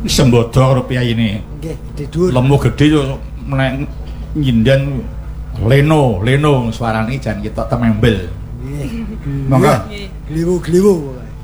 Sembodo karo piyayine. Nggih, tidur. Lemu gedhe yo nek nyinden Leno suarane jan ketok temembel. Nggih. Monggo. Gliwu-gliwu.